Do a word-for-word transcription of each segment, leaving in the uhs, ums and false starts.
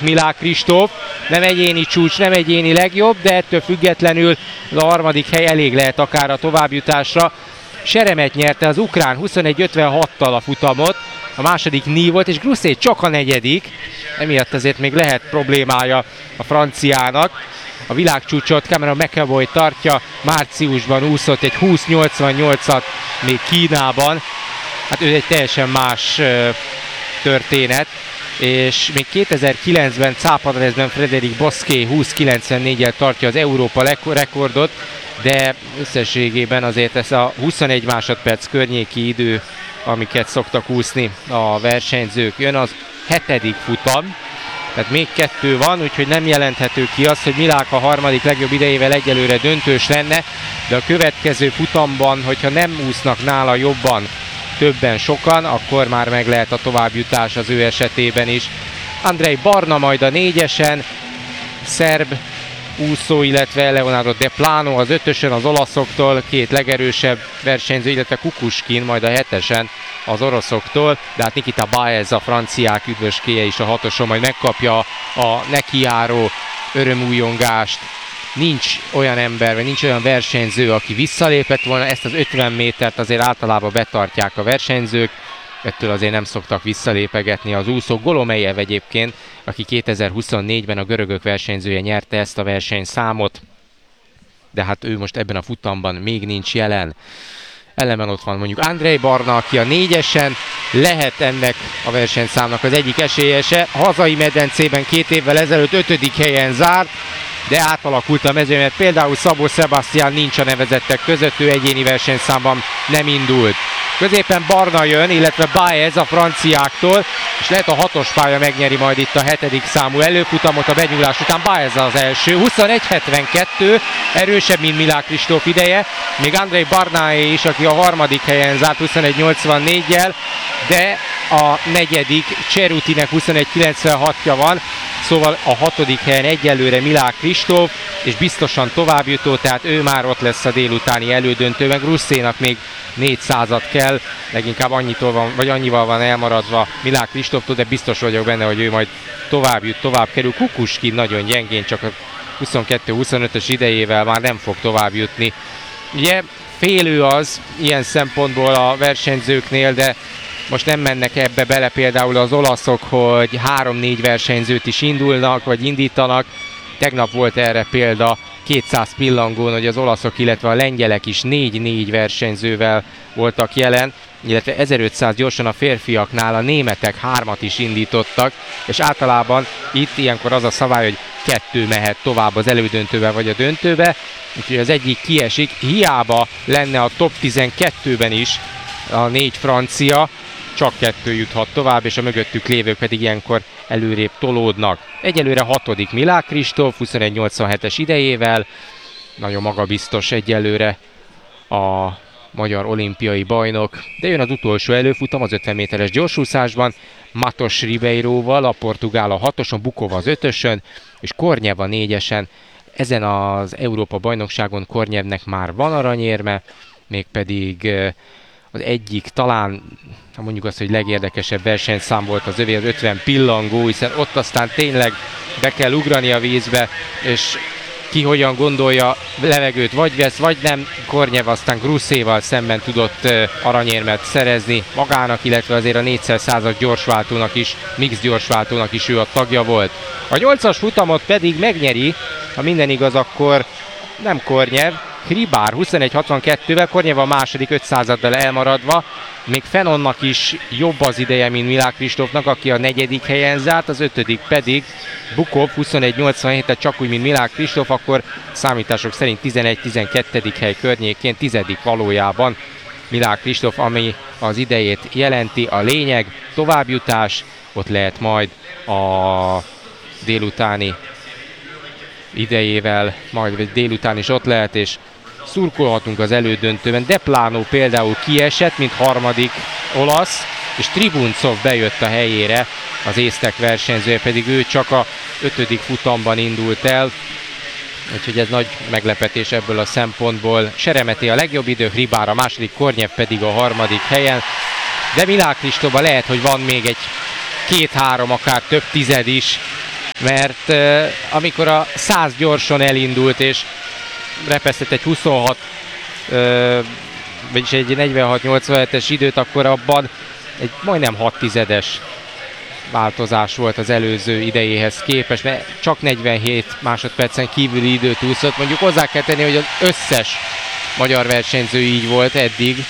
Milák Kristóf, nem egyéni csúcs, nem egyéni legjobb, de ettől függetlenül a harmadik hely elég lehet akár a továbbjutásra. Seremet nyerte az ukrán huszonegy ötvenhattal a futamot, a második Ní volt, és Gruszé csak a negyedik, emiatt azért még lehet problémája a franciának. A világcsúcsot Cameron McAvoy tartja, márciusban úszott egy húsz nyolcvannyolcat még Kínában. Hát ő egy teljesen más uh, történet, és még kétezer-kilencben Cápadrezben Frédéric Bosquet húsz kilencvennégyel tartja az Európa rekordot, de összességében azért ez a huszonegy másodperc környéki idő, amiket szoktak úszni a versenyzők. Jön az hetedik futam, tehát még kettő van, úgyhogy nem jelenthető ki az, hogy Milák a harmadik legjobb idejével egyelőre döntős lenne, de a következő futamban, hogyha nem úsznak nála jobban, többen, sokan, akkor már meg lehet a továbbjutás az ő esetében is. Andrej Barna majd a négyesen, szerb úszó, illetve Leonardo De Plano az ötösön az olaszoktól, két legerősebb versenyző, illetve Kukushkin majd a hetesen az oroszoktól, de hát Nikita Baez a franciák üdvöskéje is a hatoson majd megkapja a nekijáró örömújongást. Nincs olyan ember, vagy nincs olyan versenyző, aki visszalépett volna, ezt az ötven métert azért általában betartják a versenyzők, ettől azért nem szoktak visszalépegetni az úszók. Golomejev egyébként, aki kétezer-huszonnégyben a görögök versenyzője nyerte ezt a versenyszámot, de hát ő most ebben a futamban még nincs jelen. Ellenben ott van mondjuk Andrej Barna, aki a négyesen lehet ennek a versenyszámnak az egyik esélyese. Hazai medencében két évvel ezelőtt ötödik helyen zárt, de átalakult a mező, mert például Szabó Sebastian nincs a nevezettek között, ő egyéni versenyszámban nem indult. Középen Barna jön, illetve Baez a franciáktól, és lehet a hatos pálya megnyeri majd itt a hetedik számú előfutamot a benyúlás után. Baez az első, huszonegy hetvenkettő, erősebb, mint Milák Kristóf ideje, még Andrej Barnáé is, aki a harmadik helyen zárt huszonegy nyolcvannégyel, de a negyedik Cerutinek huszonegy kilencvenhatja van, szóval a hatodik helyen egyelőre Milák Kristóf, és biztosan továbbjutó, tehát ő már ott lesz a délutáni elődöntőben. Gruszénak még négyszázat kell, leginkább annyitól van, vagy annyival van elmaradva Milák Kristóftól, de biztos vagyok benne, hogy ő majd tovább jut, tovább kerül. Kukushkin nagyon gyengén, csak a huszonkettő huszonötös idejével már nem fog tovább jutni. Ugye félő az ilyen szempontból a versenyzőknél, de most nem mennek ebbe bele például az olaszok, hogy három-négy versenyzőt is indulnak, vagy indítanak. Tegnap volt erre példa kétszáz pillangón, hogy az olaszok, illetve a lengyelek is négy-négy versenyzővel voltak jelen, illetve ezerötszáz gyorsan a férfiaknál a németek hármat is indítottak, és általában itt ilyenkor az a szabály, hogy kettő mehet tovább az elődöntőbe vagy a döntőbe, úgyhogy az egyik kiesik, hiába lenne a top tizenkettőben is a négy francia, csak kettő juthat tovább, és a mögöttük lévők pedig ilyenkor előrébb tolódnak. Egyelőre hatodik Milák Kristóf, huszonegy nyolcvanhetes idejével, nagyon magabiztos egyelőre a magyar olimpiai bajnok, de jön az utolsó előfutam az ötven méteres gyorsúszásban, Matos Ribeiróval, a portugál a hatoson, Bukova az ötösön, és Kornyev a négyesen. Ezen az Európa bajnokságon Kornyevnek már van aranyérme, mégpedig az egyik, talán mondjuk azt, hogy legérdekesebb versenyszám volt az övé, az ötven pillangó, hiszen ott aztán tényleg be kell ugrani a vízbe, és ki hogyan gondolja, levegőt vagy vesz, vagy nem. Kornyev aztán Gruszéval szemben tudott aranyérmet szerezni magának, illetve azért a négyszer százas gyorsváltónak is, mix gyorsváltónak is ő a tagja volt. A nyolcas futamot pedig megnyeri, ha minden igaz, akkor nem Kornyev, Hribár huszonegy hatvankettővel, Kornyev a második ötszázaddal elmaradva, még Fenonnak is jobb az ideje, mint Milák Kristófnak, aki a negyedik helyen zárt, az ötödik pedig Bukov huszonegy nyolcvanhét, tehát csak úgy, mint Milák Kristóf, akkor számítások szerint tizenegy-tizenkettedik hely környékén, tizedik valójában Milák Kristóf, ami az idejét jelenti. A lényeg továbbjutás, ott lehet majd a délutáni idejével, majd délután is ott lehet, és szurkolhatunk az elődöntőben. De Plano például kiesett, mint harmadik olasz, és Tribuncov bejött a helyére, az észtek versenyzője, pedig ő csak a ötödik futamban indult el, úgyhogy ez nagy meglepetés ebből a szempontból. Seremeté a legjobb idő, Hribár a második, Kornyev pedig a harmadik helyen, de Milák Kristófban lehet, hogy van még egy két-három, akár több tized is, mert uh, amikor a száz gyorsan elindult és repesztett egy huszonhat, uh, vagyis egy negyvenhat nyolcvanhetes időt, akkor abban egy majdnem hat tizedes változás volt az előző idejéhez képest, mert csak negyvenhét másodpercen kívüli időt úszott. Mondjuk hozzá kell tenni, hogy az összes magyar versenyző így volt eddig,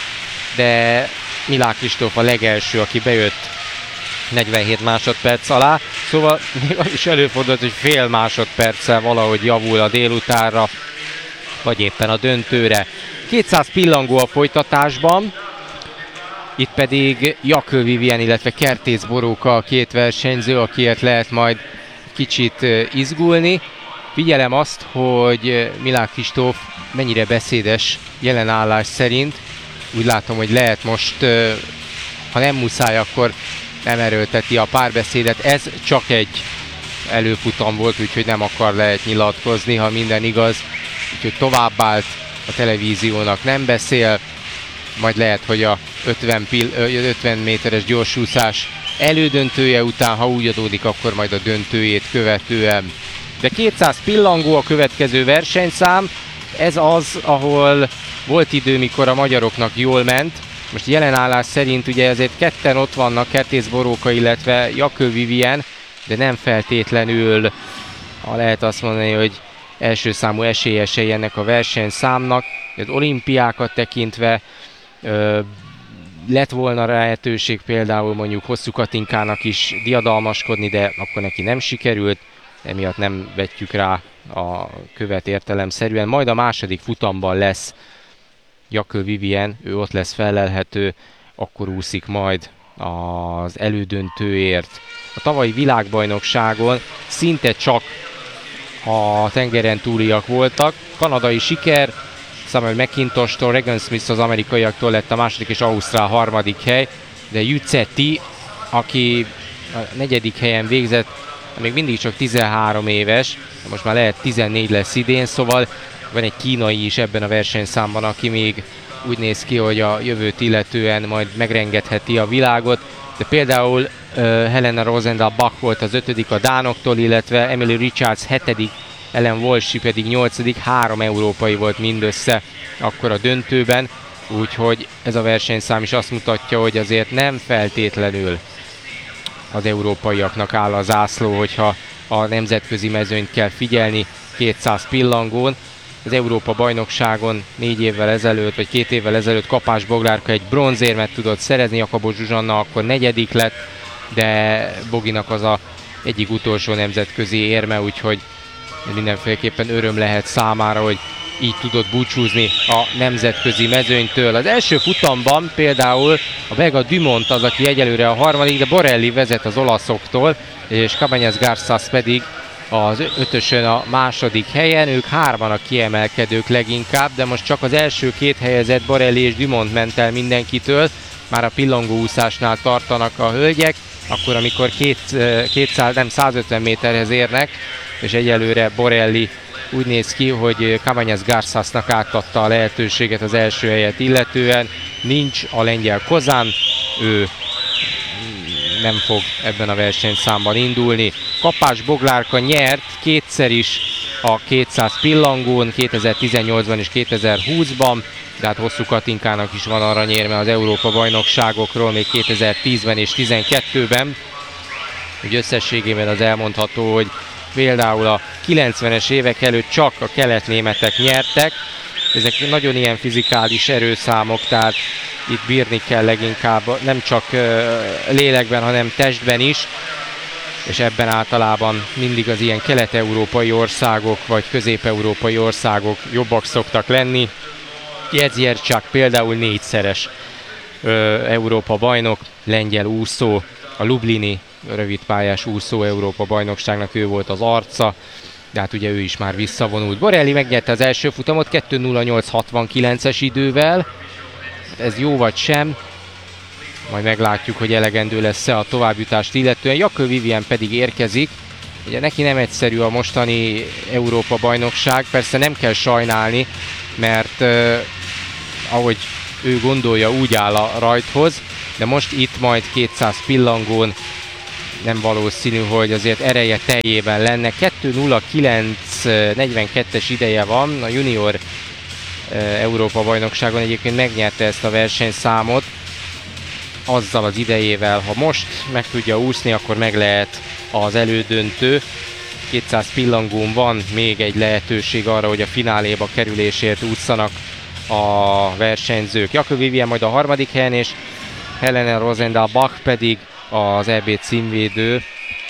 de Milák Kristóf a legelső, aki bejött negyvenhét másodperc alá, szóval még az is előfordult, hogy fél másodperccel valahogy javul a délutánra, vagy éppen a döntőre. kétszáz pillangó a folytatásban, itt pedig Jakő Vivien, illetve Kertész Boróka a két versenyző, akiért lehet majd kicsit izgulni. Figyelem azt, hogy Milák Kristóf mennyire beszédes jelen állás szerint. Úgy látom, hogy lehet most, ha nem muszáj, akkor nem erőlteti a párbeszédet. Ez csak egy előfutam volt, úgyhogy nem akar lehet nyilatkozni, ha minden igaz. Úgyhogy továbbált, a televíziónak nem beszél, majd lehet, hogy a ötven, pil- ötven méteres gyorsúszás elődöntője után, ha úgy adódik, akkor majd a döntőjét követően. De kétszáz pillangó a következő versenyszám, ez az, ahol volt idő, mikor a magyaroknak jól ment. Most jelenállás szerint ugye ezért ketten ott vannak, Kertész Boróka, illetve Jakő Vivien, de nem feltétlenül, ha lehet azt mondani, hogy első számú esélyesei ennek a versenyszámnak. Az olimpiákat tekintve ö, lett volna lehetőség például mondjuk Hosszú Katinkának is diadalmaskodni, de akkor neki nem sikerült, emiatt nem vetjük rá a követ értelemszerűen. Majd a második futamban lesz Jakő Vivien, ő ott lesz felelhető, akkor úszik majd az elődöntőért. A tavalyi világbajnokságon szinte csak a tengeren túliak voltak. Kanadai siker, Samuel McIntosh-tól, Regan Smith az amerikaiaktól lett a második és ausztrál harmadik hely, de Juzetti, aki a negyedik helyen végzett, még mindig csak tizenhárom éves, most már lehet tizennégy lesz idén, szóval van egy kínai is ebben a versenyszámban, aki még úgy néz ki, hogy a jövőt illetően majd megrengetheti a világot, de például uh, Helena Rosendahl-Bach volt az ötödik a dánoktól, illetve Emily Richards hetedik, Ellen Walsh pedig nyolcadik, három európai volt mindössze akkor a döntőben, úgyhogy ez a versenyszám is azt mutatja, hogy azért nem feltétlenül az európaiaknak áll a zászló, hogyha a nemzetközi mezőnyt kell figyelni kétszáz pillangón. Az Európa-bajnokságon négy évvel ezelőtt, vagy két évvel ezelőtt Kapás Boglárka egy bronzérmet tudott szerezni, Jakabos Zsuzsanna akkor negyedik lett, de Boginak az a egyik utolsó nemzetközi érme, úgyhogy mindenféleképpen öröm lehet számára, hogy így tudott búcsúzni a nemzetközi mezőnytől. Az első futamban például a belga Dumont az, aki egyelőre a harmadik, de Borelli vezet az olaszoktól, és Cabanyes Garças pedig az ötösön a második helyen. Ők hárman a kiemelkedők leginkább, de most csak az első két helyezett Borelli és Dumont ment el mindenkitől. Már a pillangóúszásnál tartanak a hölgyek, akkor amikor két, kétszáz, nem százötven méterhez érnek, és egyelőre Borelli úgy néz ki, hogy Cabanyes Garçasnak átadta a lehetőséget az első helyet illetően. Nincs a lengyel Kozán, ő nem fog ebben a versenyszámban indulni. Kapás Boglárka nyert kétszer is a kétszáz pillangón, kétezer-tizennyolcban és kétezer-húszban, de hát Hosszú Katinkának is van aranyérme az Európa-bajnokságokról, még kétezer-tízben és tizenkettőben. Úgy összességében az elmondható, hogy például a kilencvenes évek előtt csak a keletnémetek nyertek. Ezek nagyon ilyen fizikális erőszámok, tehát itt bírni kell leginkább nem csak lélekben, hanem testben is, és ebben általában mindig az ilyen kelet-európai országok vagy közép-európai országok jobbak szoktak lenni. Jedzierczak például négyszeres Európa bajnok, lengyel úszó, a lublini rövidpályás úszó Európa bajnokságnak ő volt az arca, de hát ugye ő is már visszavonult. Borelli megnyerte az első futamot kettő nulla nyolc hatvankilences idővel, ez jó vagy sem, majd meglátjuk, hogy elegendő lesz-e a továbbjutást illetően. Jakő Vivien pedig érkezik, ugye neki nem egyszerű a mostani Európa bajnokság, persze nem kell sajnálni, mert uh, ahogy ő gondolja, úgy áll a rajthoz, de most itt majd kétszáz pillangón nem valószínű, hogy azért ereje teljében lenne. kettő nulla kilenc negyvenkettes ideje van, a junior Európa bajnokságon egyébként megnyerte ezt a versenyszámot azzal az idejével. Ha most meg tudja úszni, akkor meg lehet az elődöntő. kétszáz pillangón van még egy lehetőség arra, hogy a fináléba kerülésért ússzanak a versenyzők. Jakob Vivien majd a harmadik helyen, és Helena Rosendahl-Bach pedig az é bé címvédő.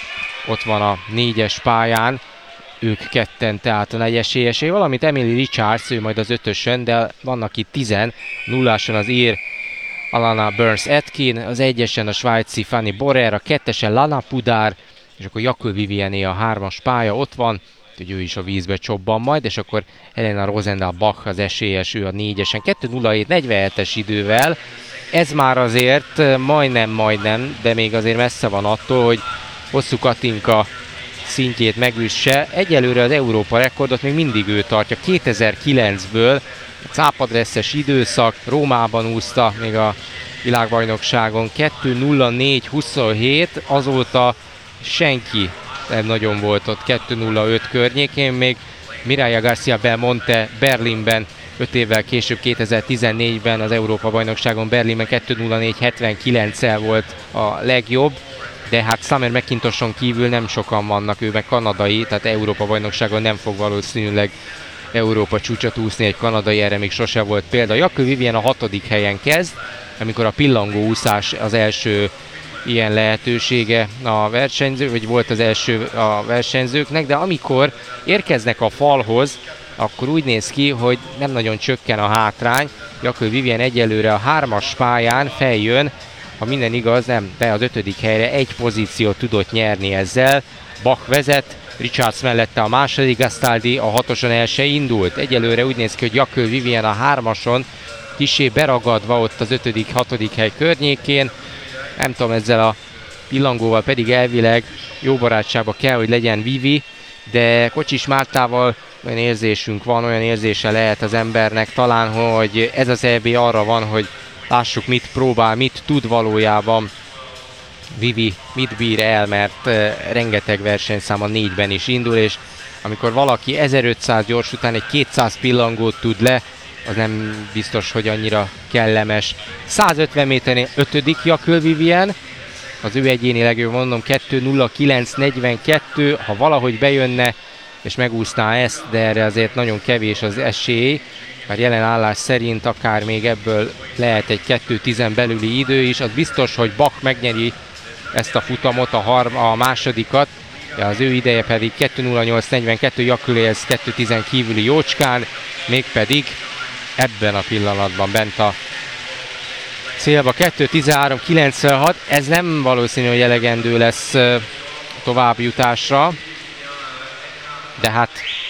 Ott van a négyes pályán, ők ketten tehát a nagy esélyesé, valamint Emily Richards, ő majd az ötösön, de vannak itt tizen, nulláson az ír Alana Burns-Etkin, az egyesen a svájci Fanny Borer, a kettesen Lana Pudár, és akkor Jakob Viviené a hármas pálya ott van, hogy ő is a vízbe csobban majd, és akkor Helena Rosendahl-Bach az esélyes, ő a négyesen, kettő nulla hét negyvenhetes idővel. Ez már azért majdnem, majdnem, de még azért messze van attól, hogy Hosszú Katinka szintjét megüsse. Egyelőre az Európa rekordot még mindig ő tartja, kétezer-kilencből, cápadresszes időszak, Rómában úszta még a világbajnokságon, kettő nulla négy huszonhét, azóta senki nem nagyon volt ott kettő nulla öt környékén, még Mireia Garcia Belmonte Berlinben öt évvel később kétezer-tizennégyben az Európa bajnokságon Berlinben kettő nulla négy hetvenkilenccel volt a legjobb, de hát Summer McIntoshon kívül nem sokan vannak, ő meg kanadai, tehát Európa bajnokságon nem fog valószínűleg Európa csúcsot úszni egy kanadai, erre még sose volt példa. Jakob Vivien a hatodik helyen kezd, amikor a pillangó úszás az első ilyen lehetősége a versenyző, vagy volt az első a versenyzőknek, de amikor érkeznek a falhoz, akkor úgy néz ki, hogy nem nagyon csökken a hátrány. Jakob Vivien egyelőre a hármas pályán feljön, ha minden igaz, nem, de az ötödik helyre egy pozíciót tudott nyerni ezzel. Bach vezet, Richards mellette a második, Gastaldi a hatoson el se indult. Egyelőre úgy néz ki, hogy Jakob Vivien a hármason kissé beragadva ott az ötödik hatodik hely környékén. Nem tudom, ezzel a pillangóval pedig elvileg jó barátságban kell, hogy legyen Vivi, de Kocsis Mártával olyan érzésünk van, olyan érzése lehet az embernek talán, hogy ez az é bé arra van, hogy lássuk, mit próbál, mit tud valójában Vivi, mit bír el, mert rengeteg versenyszám a négyben is indul, és amikor valaki ezerötszáz gyors után egy kétszáz pillangót tud le, az nem biztos, hogy annyira kellemes. százötven méternél ötödik Jakob Vivien, az ő egyéni legjobb, mondom, kettő nulla kilenc negyvenkettő, ha valahogy bejönne és megúszná ezt, de erre azért nagyon kevés az esély, mert jelen állás szerint akár még ebből lehet egy kettő tíz belüli idő is, az biztos, hogy Bach megnyeri ezt a futamot, a, harm, a másodikat, de az ő ideje pedig kettő nulla nyolc negyvenkettő, Jakob ez kettő tíz kívüli jócskán, mégpedig ebben a pillanatban bent a célba kettő tizenhárom kilencvenhat, ez nem valószínű, hogy elegendő lesz továbbjutásra, de hát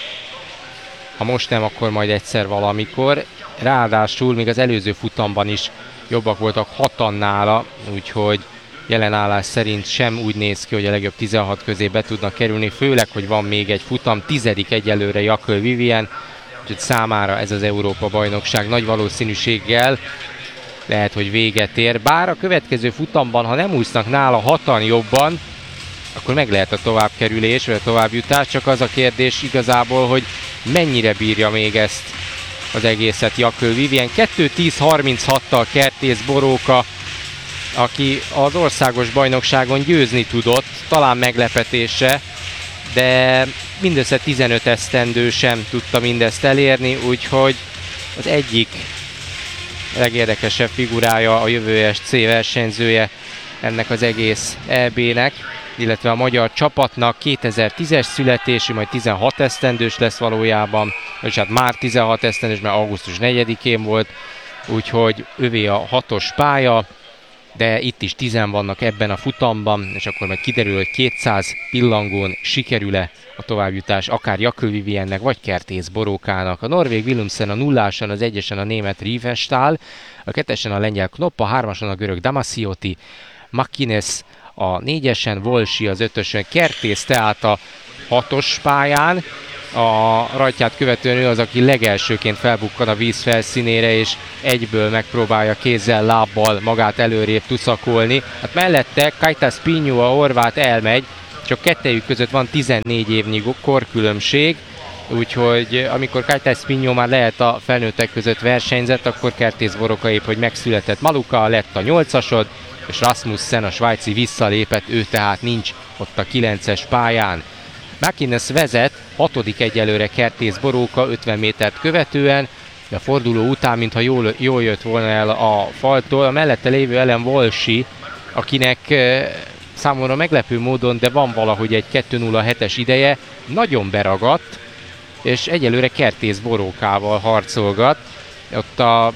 ha most nem, akkor majd egyszer valamikor. Ráadásul még az előző futamban is jobbak voltak hatan nála, úgyhogy jelen állás szerint sem úgy néz ki, hogy a legjobb tizenhat közé be tudnak kerülni, főleg, hogy van még egy futam, tizedik egyelőre Jakob Vivien, úgyhogy számára ez az Európa bajnokság nagy valószínűséggel lehet, hogy véget ér. Bár a következő futamban, ha nem úsznak nála hatan jobban, akkor meg lehet a továbbkerülés, vagy a továbbjutás, csak az a kérdés igazából, hogy mennyire bírja még ezt az egészet Jakob Vivien. kettő tíz harminchattal Kertész Boróka, aki az országos bajnokságon győzni tudott, talán meglepetése, de mindössze tizenöt esztendő sem tudta mindezt elérni, úgyhogy az egyik legérdekesebb figurája, a jövő es cé versenyzője ennek az egész é bének, illetve a magyar csapatnak, kétezer-tízes születésű, majd tizenhat esztendős lesz valójában, és hát már tizenhat esztendős, mert augusztus negyedikén volt, úgyhogy övé a hatos pálya, de itt is tizen vannak ebben a futamban, és akkor majd kiderül, hogy kétszáz pillangón sikerül-e a továbbjutás akár Jakob Viviennek, vagy Kertész Borókának. A norvég Willumsen a nulláson, az egyesen a német Riefenstahl, a kettesen a lengyel Knopp, a hármason a görög Damasioti, Makines a négyesen, Volsi az ötösön, Kertész tehát a hatos pályán, a rajtját követően ő az, aki legelsőként felbukkan a víz felszínére, és egyből megpróbálja kézzel, lábbal magát előrébb tuszakolni. Hát mellette Kaitas Pinho, a horvát elmegy, csak kettejük között van tizennégy évnyi korkülönbség, úgyhogy amikor Kaitas Pinho már lehet a felnőttek között versenyzett, akkor Kertész Boroka épp, hogy megszületett. Maluka lett a nyolcasod, és Rasmussen, a svájci visszalépett, ő tehát nincs ott a kilences pályán. McInnes vezet, hatodik egyelőre Kertész Boroka ötven métert követően, de a forduló után, mintha jól, jól jött volna el a faltól, a mellette lévő Ellen Walshi, akinek számomra meglepő módon, de van valahogy egy kettő nulla hetes ideje, nagyon beragadt, és egyelőre Kertész Borokával harcolgat, ott a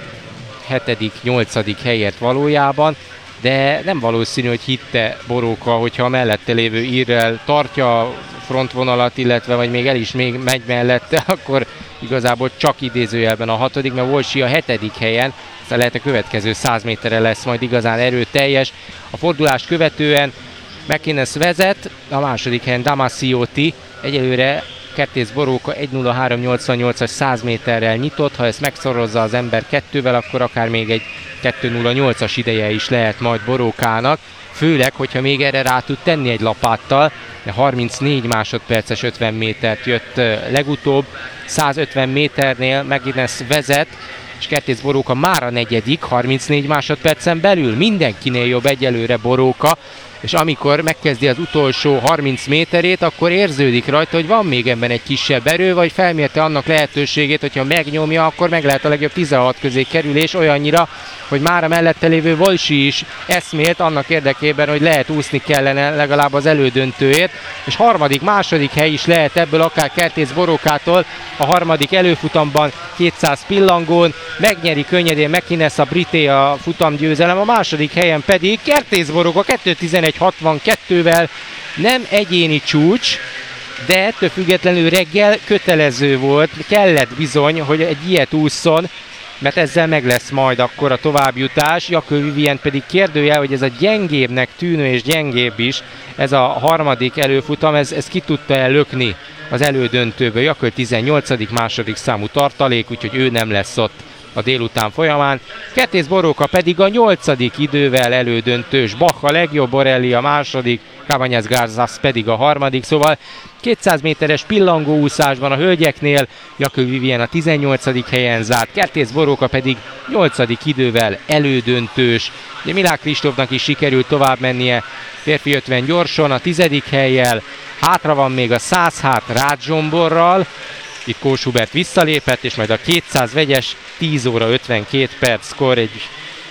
hetedik nyolcadik helyért valójában, de nem valószínű, hogy hitte Boroka, hogyha a mellette lévő írrel tartja a frontvonalat, illetve vagy még el is még megy mellette, akkor igazából csak idézőjelben a hatodik, mert Walshi a hetedik helyen, aztán lehet a következő száz méterre lesz majd igazán erőteljes. A fordulást követően McInnes vezet, a második helyen Damasiotti, egyelőre Kertész Boroka egy nulla három nyolcvannyolcas száz méterrel nyitott, ha ezt megszorozza az ember kettővel, akkor akár még egy kettő nulla nyolcas ideje is lehet majd Borokának, főleg, hogyha még erre rá tud tenni egy lapáttal, de harmincnégy másodperces ötven métert jött legutóbb, száz ötven méternél McInnes vezet, és Kertész Boroka már a negyedik, harmincnégy másodpercen belül, mindenkinél jobb egyelőre Boroka, és amikor megkezdi az utolsó harminc méterét, akkor érződik rajta, hogy van még ebben egy kisebb erő, vagy felmérte annak lehetőségét, hogyha megnyomja, akkor meg lehet a legjobb tizenhat közé kerülés, olyannyira, hogy már a mellette lévő Walshi is eszmélt annak érdekében, hogy lehet úszni kellene legalább az elődöntőért, és harmadik, második hely is lehet ebből akár Kertész Borokától, a harmadik előfutamban kétszáz pillangón, megnyeri könnyedén McInnes a brité a futamgyőzelem, a második helyen pedig Kertész Boroka kettő tizenegy hatvankettővel, nem egyéni csúcs, de ettől függetlenül reggel kötelező volt, kellett bizony, hogy egy ilyet ússzon, mert ezzel meg lesz majd akkor a továbbjutás. Jakő Vivien pedig kérdőjel, hogy ez a gyengébbnek tűnő és gyengébb is, ez a harmadik előfutam, ez, ez ki tudta el lökni az elődöntőből. Jakő tizennyolcadik második számú tartalék, úgyhogy ő nem lesz ott a délután folyamán. Kertész Boroka pedig a nyolcadik idővel elődöntős, Bach a legjobb, Borelli a második, Cabanyes Garzas pedig a harmadik, szóval kétszáz méteres pillangóúszásban a hölgyeknél Jakő Vivien a tizennyolcadik helyen zárt, Kertész Boroka pedig nyolcadik idővel elődöntős. Ugye Milák Kristófnak is sikerült tovább mennie férfi ötven gyorsan a tizedik hellyel, hátra van még a száz hát Rácz Zsomborral, itt Kós Hubert visszalépett, és majd a kétszáz vegyes tíz óra ötvenkét perckor egy,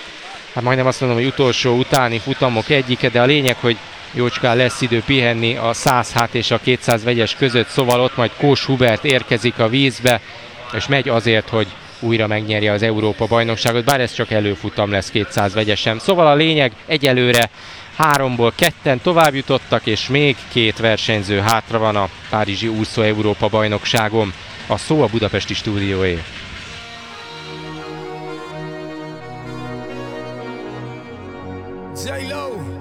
hát majdnem azt mondom, hogy utolsó utáni futamok egyike, de a lényeg, hogy jócskán lesz idő pihenni a száz hát és a kétszáz vegyes között, szóval ott majd Kós Hubert érkezik a vízbe, és megy azért, hogy újra megnyerje az Európa-bajnokságot, bár ez csak előfutam lesz kétszáz vegyesen. Szóval a lényeg, egyelőre háromból ketten tovább jutottak, és még két versenyző hátra van a Párizsi úszó Európa-bajnokságon. A szó a budapesti stúdióé. J-Lo.